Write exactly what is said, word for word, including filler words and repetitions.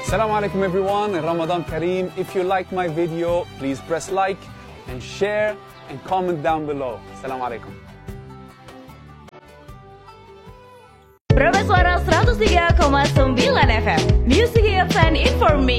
Assalamu alaikum everyone, Ramadan Kareem. If you like my video, please press like and share and comment down below. Assalamu alaikum. Profesora seratus tiga koma sembilan F M, Music Hits and Information.